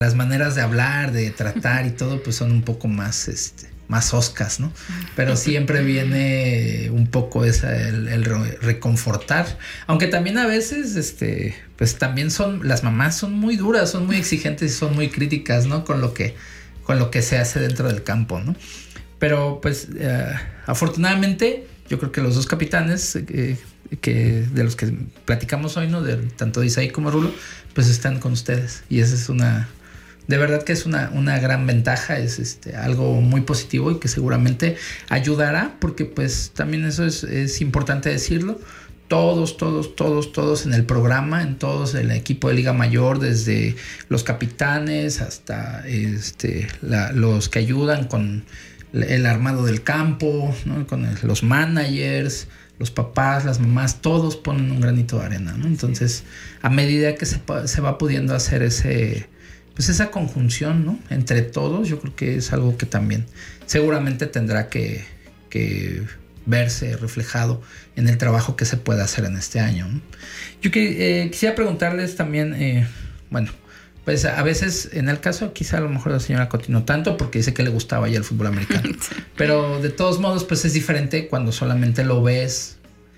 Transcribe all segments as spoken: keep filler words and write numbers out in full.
las maneras de hablar, de tratar y todo, pues son un poco más, este, más oscas, ¿no? Pero siempre viene un poco esa, el, el reconfortar. Aunque también a veces, este, pues también son, las mamás son muy duras, son muy exigentes y son muy críticas, ¿no? Con lo que, con lo que se hace dentro del campo, ¿no? Pero pues uh, afortunadamente yo creo que los dos capitanes eh, que de los que platicamos hoy, ¿no? De, tanto de Isaí como Rulo, pues están con ustedes. Y esa es una, de verdad que es una, una gran ventaja, es este, algo muy positivo y que seguramente ayudará, porque pues también eso es, es importante decirlo. Todos, todos, todos, todos en el programa, en todos el equipo de Liga Mayor, desde los capitanes hasta este, la, los que ayudan con el armado del campo, ¿no? Con el, los managers, los papás, las mamás, todos ponen un granito de arena, ¿no? Entonces, a medida que se, se va pudiendo hacer ese, pues esa conjunción, ¿no? Entre todos, yo creo que es algo que también seguramente tendrá que, que verse reflejado en el trabajo que se pueda hacer en este año, ¿no? Yo que, eh, quisiera preguntarles también, eh, bueno, pues a veces, en el caso, quizá a lo mejor la señora Coti no tanto, porque dice que le gustaba ya el fútbol americano. Pero de todos modos, pues es diferente cuando solamente lo ves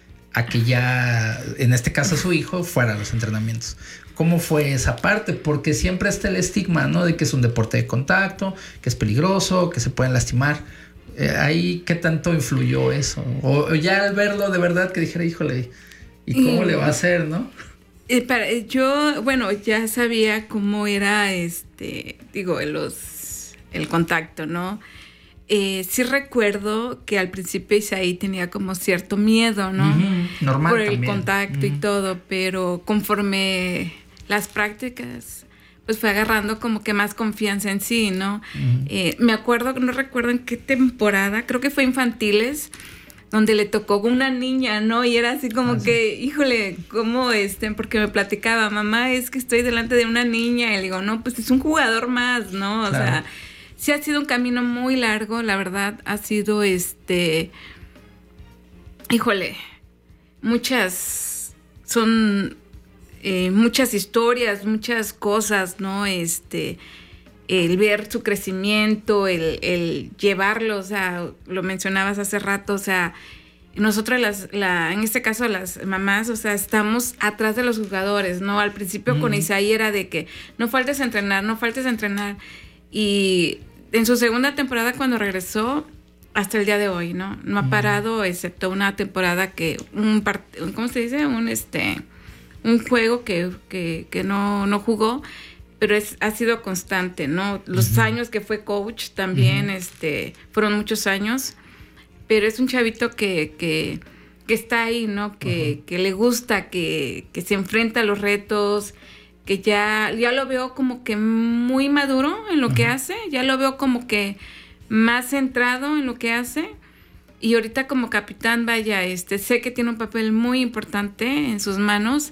a que ya, en este caso su hijo, fuera a los entrenamientos. ¿Cómo fue esa parte? Porque siempre está el estigma, ¿no? De que es un deporte de contacto, que es peligroso, que se pueden lastimar. Eh, ¿Ahí qué tanto influyó eso? O, o ya al verlo de verdad que dijera, híjole, ¿y cómo y... le va a hacer, no? Eh, para, yo, bueno, ya sabía cómo era, este, digo, los, el contacto, ¿no? Eh, sí recuerdo que al principio Isaí tenía como cierto miedo, ¿no? Uh-huh. Normal por el también. contacto uh-huh. y todo, pero conforme las prácticas, pues fue agarrando como que más confianza en sí, ¿no? Uh-huh. Eh, me acuerdo, no recuerdo en qué temporada, creo que fue infantiles, donde le tocó una niña, ¿no? Y era así como ah, que, sí. híjole, ¿cómo este? Porque me platicaba, mamá, es que estoy delante de una niña. Y le digo, no, pues es un jugador más, ¿no? O claro. sea, sí ha sido un camino muy largo, la verdad, ha sido, este, híjole, muchas, son eh, muchas historias, muchas cosas, ¿no? Este... el ver su crecimiento, el, el llevarlo, o sea, lo mencionabas hace rato, o sea, nosotros las, la, en este caso las mamás, o sea, estamos atrás de los jugadores, ¿no? Al principio mm. con Isaí era de que no faltes a entrenar, no faltes a entrenar, y en su segunda temporada cuando regresó, hasta el día de hoy, ¿no? No ha parado, excepto una temporada que, un part, ¿cómo se dice? Un, este, un juego que, que, que no, no jugó, pero es, ha sido constante, ¿no? Los uh-huh. años que fue coach también, uh-huh. este, fueron muchos años, pero es un chavito que, que, que está ahí, ¿no? Que, uh-huh. que le gusta, que, que se enfrenta a los retos, que ya, ya lo veo como que muy maduro en lo uh-huh. que hace, ya lo veo como que más centrado en lo que hace, y ahorita como capitán, vaya, este, sé que tiene un papel muy importante en sus manos,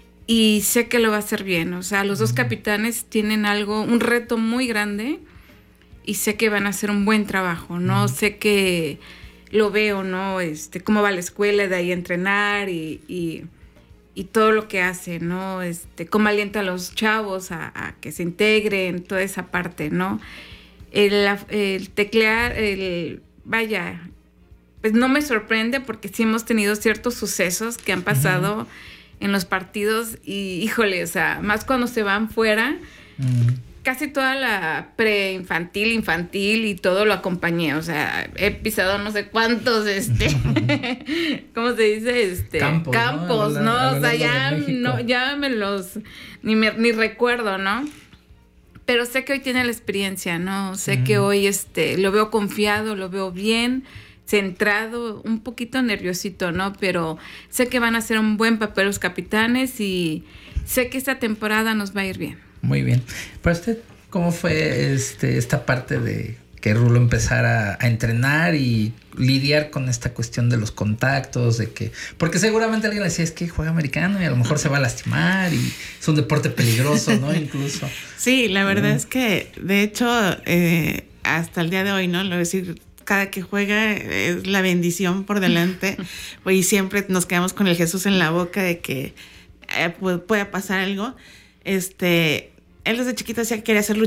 y sé que lo va a hacer bien. O sea, los dos capitanes tienen algo, un reto muy grande, y sé que van a hacer un buen trabajo, ¿no? Uh-huh. Sé que lo veo, ¿no? Este, cómo va a la escuela, de ahí a entrenar y, y, y todo lo que hace, ¿no? Este, cómo alienta a los chavos a, a que se integren, toda esa parte, ¿no? El, el teclear, el, vaya, pues no me sorprende porque sí hemos tenido ciertos sucesos que han pasado uh-huh. en los partidos y, híjole, o sea, más cuando se van fuera, uh-huh. casi toda la preinfantil, infantil y todo lo acompañé, o sea, he pisado no sé cuántos, este, ¿cómo se dice? Este, campos, campos, ¿no? ¿no? O sea, ya, no, ya me los, ni, me, ni recuerdo, ¿no? Pero sé que hoy tiene la experiencia, ¿no? Sé uh-huh. que hoy, este, lo veo confiado, lo veo bien, centrado, un poquito nerviosito, ¿no? Pero sé que van a hacer un buen papel los capitanes y sé que esta temporada nos va a ir bien. Muy bien. Para usted, ¿cómo fue este, esta parte de que Rulo empezara a entrenar y lidiar con esta cuestión de los contactos, de que, porque seguramente alguien le decía, es que juega americano y a lo mejor se va a lastimar y es un deporte peligroso, ¿no? Incluso. Sí, la verdad uh-huh. es que, de hecho, eh, hasta el día de hoy, ¿no? Lo decir, cada que juega es la bendición por delante, y siempre nos quedamos con el Jesús en la boca de que eh, pueda pasar algo. Este, él desde chiquito decía que quería ser